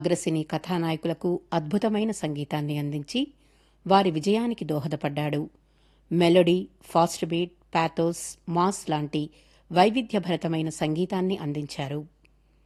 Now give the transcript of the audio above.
అగ్రసినీ కథానాయకులకు అద్భుతమైన సంగీతాన్ని అందించి వారి విజయానికి దోహదపడ్డాడు. Melody, fast beat, pathos, mass లాంటి వైవిధ్యభరితమైన సంగీతాన్ని అందించారు.